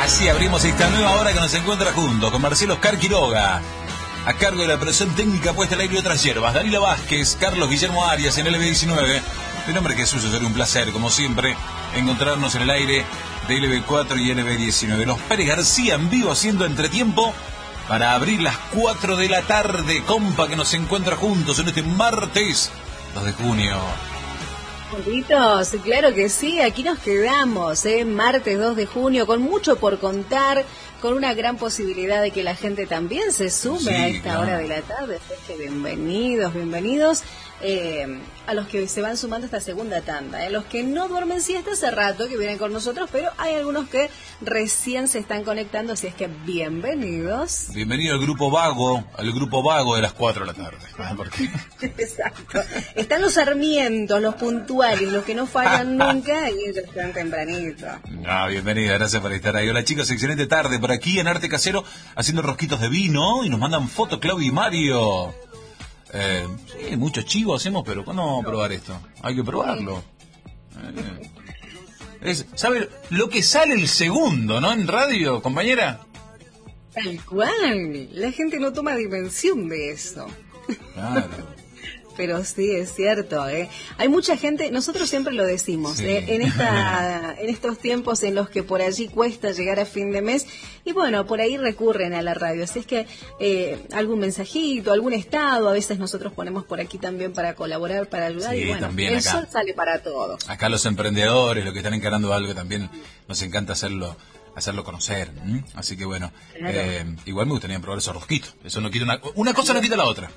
Así abrimos esta nueva hora que nos encuentra juntos con Marcelo Oscar Quiroga, a cargo de la operación técnica puesta al aire de otras hierbas, Dalila Vázquez, Carlos Guillermo Arias en LB19. Mi nombre es Jesús, será un placer, como siempre, encontrarnos en el aire de LB4 y LB19. Los Pérez García en vivo haciendo entretiempo para abrir las 4 de la tarde, compa, que nos encuentra juntos en este martes 2 de junio. Juntitos, claro que sí, aquí nos quedamos, martes 2 de junio, con mucho por contar, con una gran posibilidad de que la gente también se sume a esta hora de la tarde. Así que bienvenidos a los que se van sumando a esta segunda tanda, los que no duermen siesta hace rato, que vienen con nosotros, pero hay algunos que recién se están conectando, así es que bienvenidos. Bienvenido al grupo vago de las 4 de la tarde. Porque... Exacto. Están los sarmientos, los puntuales, los que no fallan nunca, y ellos están tempranito. Bienvenida, gracias por estar ahí. Hola chicos, excelente tarde por aquí en Arte Casero, haciendo rosquitos de vino, y nos mandan fotos Claudia y Mario. Sí, muchos chivos hacemos, pero ¿cómo probar esto? Hay que probarlo. ¿Sabe lo que sale el segundo, no? En radio, compañera. Tal cual. La gente no toma dimensión de eso. Claro. Pero sí, es cierto, Hay mucha gente, nosotros siempre lo decimos, sí. En estos tiempos en los que por allí cuesta llegar a fin de mes, y bueno, por ahí recurren a la radio. Así es que algún mensajito, algún estado, a veces nosotros ponemos por aquí también para colaborar, para ayudar, sí, y bueno, también el acá. sol sale para todos. Acá los emprendedores, los que están encarando algo, también nos encanta hacerlo conocer. Así que bueno, claro. Igual me gustaría probar esos rosquitos. Eso no quita una cosa no quita la otra.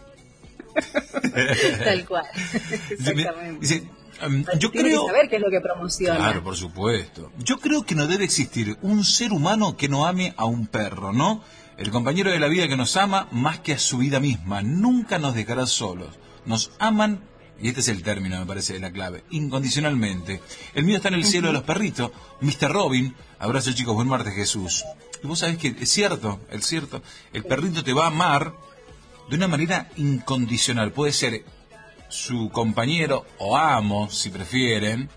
Tal cual. Exactamente. Dice, yo tiene creo que saber qué es lo que promociona. Claro, por supuesto. Yo creo que no debe existir un ser humano que no ame a un perro, ¿no? El compañero de la vida que nos ama más que a su vida misma. Nunca nos dejará solos. Nos aman, y este es el término, me parece, la clave, incondicionalmente. El mío está en el cielo de los perritos, Mr. Robin. Abrazo chicos, buen martes Jesús. Y vos sabés que es cierto, el perrito te va a amar de una manera incondicional. Puede ser su compañero o amo, si prefieren,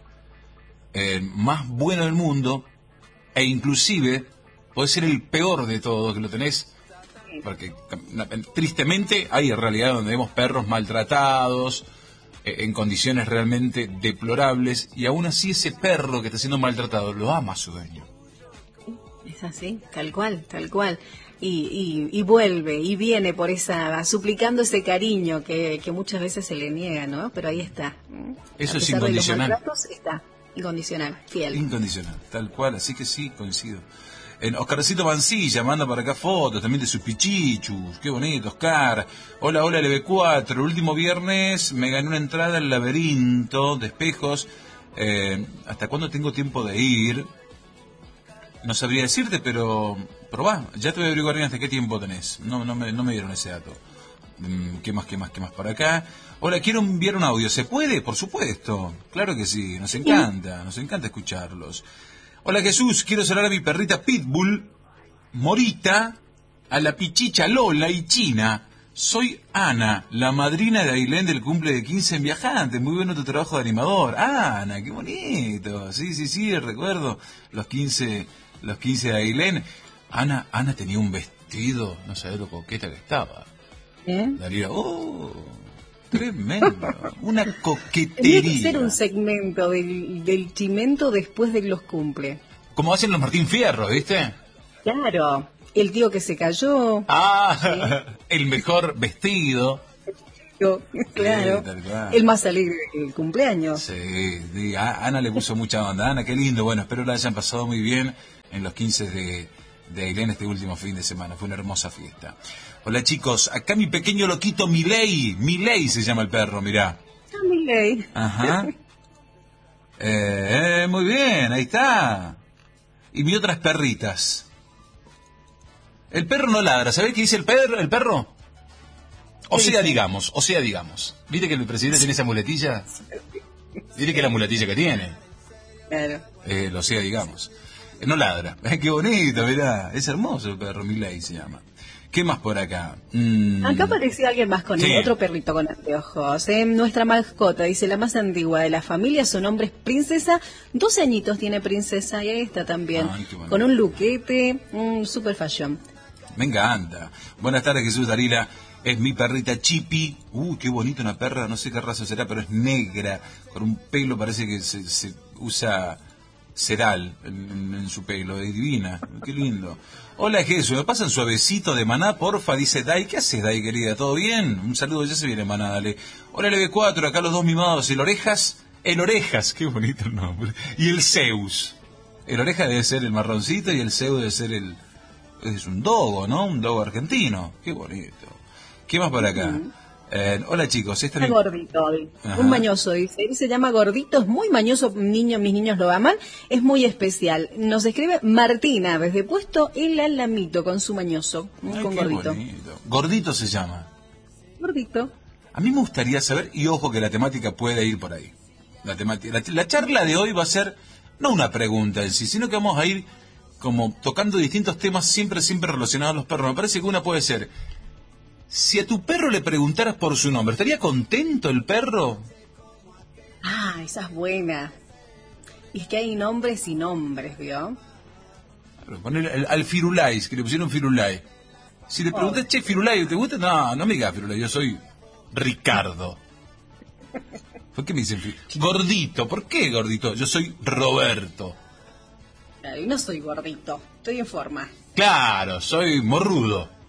más bueno del mundo, e inclusive puede ser el peor de todos, que lo tenés, porque tristemente hay realidad donde vemos perros maltratados, en condiciones realmente deplorables, y aún así ese perro que está siendo maltratado lo ama a su dueño. Es así, tal cual. Y vuelve y viene por suplicando ese cariño que muchas veces se le niega, ¿no? Pero ahí está. Eso es incondicional. De los maltratos, está incondicional, fiel. Incondicional, tal cual, así que sí, coincido. Oscarcito Mancilla manda para acá fotos también de sus pichichus. Qué bonito, Oscar. Hola LB4. El último viernes me gané una entrada al laberinto de espejos. ¿Hasta cuándo tengo tiempo de ir? No sabría decirte, pero probá, ya te voy a averiguar bien hasta qué tiempo tenés. No me dieron ese dato. ¿Qué más por acá? Hola, quiero enviar un audio. ¿Se puede? Por supuesto. Claro que sí, nos encanta escucharlos. Hola Jesús, quiero saludar a mi perrita Pitbull, Morita, a la pichicha Lola y China. Soy Ana, la madrina de Ailén del cumple de 15 en Viajante. Muy bueno tu trabajo de animador. Ana, qué bonito. Sí, recuerdo los 15 de Ailén. Ana tenía un vestido, no sabés lo coqueta que estaba. Dalila, tremendo. Una coquetería. Tendría que ser un segmento del chimento después de los cumple. Como hacen los Martín Fierro, ¿viste? Claro. El tío que se cayó. El mejor vestido. Claro. Sí, el más alegre del cumpleaños. Sí, Ana le puso mucha onda. Ana, qué lindo. Bueno, espero la hayan pasado muy bien en los 15 de Ailén este último fin de semana. Fue una hermosa fiesta. Hola chicos, acá mi pequeño loquito Milei se llama el perro, mirá. Milei. Ajá. Muy bien, ahí está. Y mis otras perritas. El perro no ladra, ¿sabés qué dice el perro? O sea, digamos. ¿Viste que el presidente tiene esa muletilla? Dile que es la muletilla que tiene. Claro. Lo sea, digamos. No ladra. Qué bonito, mirá. Es hermoso el perro, Milei se llama. ¿Qué más por acá? Acá apareció alguien más con otro perrito con anteojos. Nuestra mascota, dice, la más antigua de la familia, su nombre es Princesa. 12 añitos tiene Princesa y ahí está también. Ay, con un luquete, un super fashion. Me encanta. Buenas tardes, Jesús Darila. Es mi perrita Chipi. Qué bonita una perra, no sé qué raza será, pero es negra, con un pelo, parece que se usa sedal en su pelo, es divina, qué lindo. Hola Jesús, ¿me pasan suavecito de Maná, porfa? Dice Dai. ¿Qué haces, Dai, querida? ¿Todo bien? Un saludo, ya se viene Maná, dale. Hola LB4, acá los dos mimados, el Orejas, qué bonito el nombre, y el Zeus. El Oreja debe ser el marroncito y el Zeus debe ser es un dogo, ¿no? Un dogo argentino, qué bonito. ¿Qué más por acá? Hola chicos, Está gordito hoy. Un mañoso, dice. Él se llama Gordito, es muy mañoso, mis niños lo aman, es muy especial. Nos escribe Martina, desde Puesto El Alamito, con su mañoso, con Gordito. Bonito. Gordito se llama. Gordito. A mí me gustaría saber, y ojo que la temática puede ir por ahí. La charla de hoy va a ser, no una pregunta en sí, sino que vamos a ir como tocando distintos temas siempre relacionados a los perros. Me parece que una puede ser, si a tu perro le preguntaras por su nombre, ¿estaría contento el perro? Esa es buena. Y es que hay nombres y nombres, ¿vio? Poner al Firulais, que le pusieron Firulais. Si le preguntas, che, Firulais, ¿te gusta? No me digas Firulais, yo soy Ricardo. ¿Por qué me dicen Gordito? ¿Por qué Gordito? Yo soy Roberto. No soy gordito, estoy en forma. Claro, soy morrudo.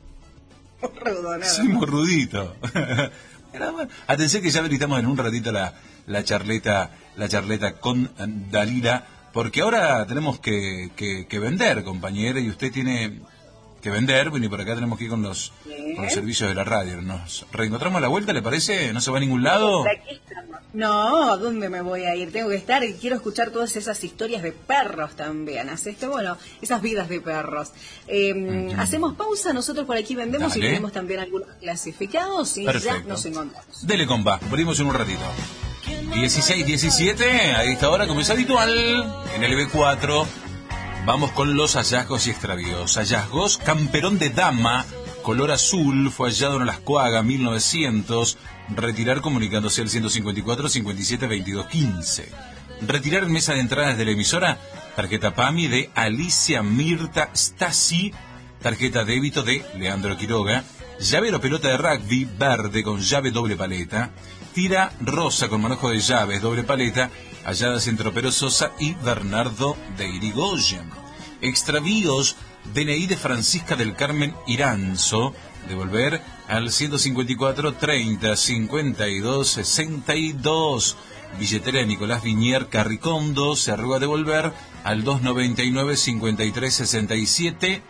Soy morrudito. Atención que ya habilitamos en un ratito la charleta con Dalila, porque ahora tenemos que vender, compañera, y usted tiene que vender, bueno, y por acá tenemos que ir con los servicios de la radio. Nos reencontramos a la vuelta, ¿le parece? ¿No se va a ningún lado? Aquí estamos. No, ¿a dónde me voy a ir? Tengo que estar y quiero escuchar todas esas historias de perros también. Esas vidas de perros. Hacemos pausa, nosotros por aquí vendemos. Dale. Y tenemos también algunos clasificados y perfecto. Ya nos encontramos. Dele, compa, volvimos en un ratito. 16-17, a esta hora, como es habitual, en el EB4, vamos con los hallazgos y extravíos. Hallazgos: camperón de dama, color azul, fue hallado en Olascoaga, 1900. Retirar comunicándose al 154 57 22 15. Retirar en mesa de entradas de la emisora tarjeta PAMI de Alicia Mirta Stasi, tarjeta débito de Leandro Quiroga, llavero pelota de rugby verde con llave doble paleta, tira rosa con manojo de llaves doble paleta, halladas entre Tropero Sosa y Bernardo de Irigoyen. Extravíos: DNI de Francisca del Carmen Iranzo, devolver al 154 30 52 62. Billetera de Nicolás Viñer Carricondo, se arruga a devolver al 299 53 67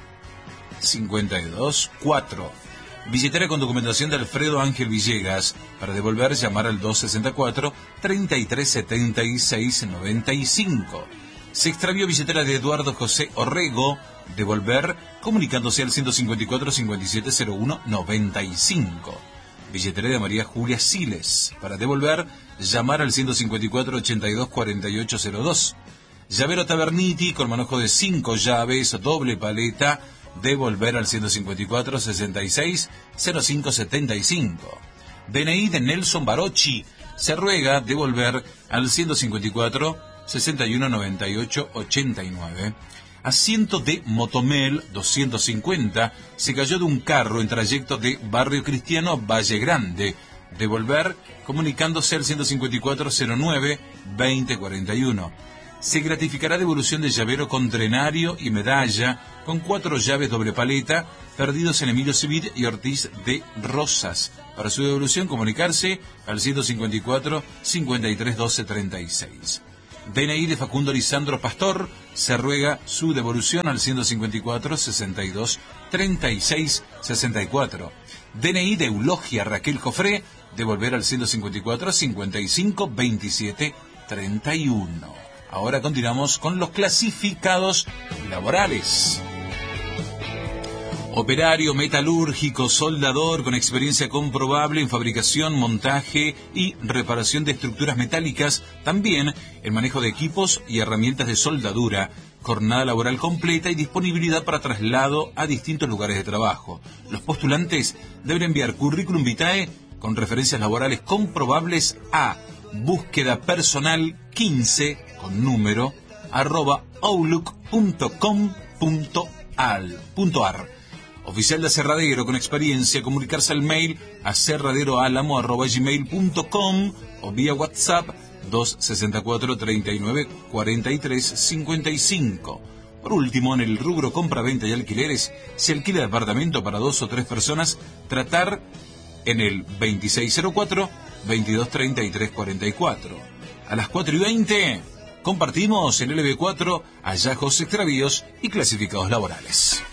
52 4. Billetera con documentación de Alfredo Ángel Villegas, para devolver llamar al 264 33 76 95. Se extravió billetera de Eduardo José Orrego, devolver comunicándose al 154 57 01 95. Billetera de María Julia Siles, para devolver llamar al 154 82 48 02. Llavero Taberniti con manojo de 5 llaves doble paleta, devolver al 154 66 05 75. DNI de Nelson Barocci, se ruega devolver al 154 61 98 89. Asiento de Motomel 250, se cayó de un carro en trayecto de Barrio Cristiano Valle Grande, devolver comunicándose al 154 09 20 41. Se gratificará devolución de llavero con drenario y medalla con 4 llaves doble paleta perdidos en Emilio Civit y Ortiz de Rosas. Para su devolución comunicarse al 154 53 12 36. DNI de Facundo Lisandro Pastor, se ruega su devolución al 154 62 36 64. DNI de Eulogia Raquel Jofré, devolver al 154 55 27 31. Ahora continuamos con los clasificados laborales. Operario metalúrgico, soldador con experiencia comprobable en fabricación, montaje y reparación de estructuras metálicas, también en manejo de equipos y herramientas de soldadura, jornada laboral completa y disponibilidad para traslado a distintos lugares de trabajo. Los postulantes deben enviar currículum vitae con referencias laborales comprobables a búsquedapersonal15 con número @outlook.com.ar. Oficial de aserradero con experiencia, comunicarse al mail aserraderoalamo@gmail.com o vía WhatsApp 264 39 43 55. Por último, en el rubro compra-venta y alquileres, se alquila departamento para 2 o 3 personas, tratar en el 2604 22 33 44. A las 4:20 compartimos en LB4 hallazgos, extravíos y clasificados laborales.